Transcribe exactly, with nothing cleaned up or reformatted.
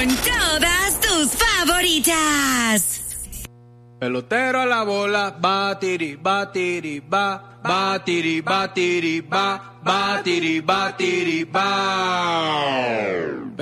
con todas tus favoritas. Pelotero a la bola, batiri, batiri, ba, batiri, batiri, ba, batiri, batiri, ba.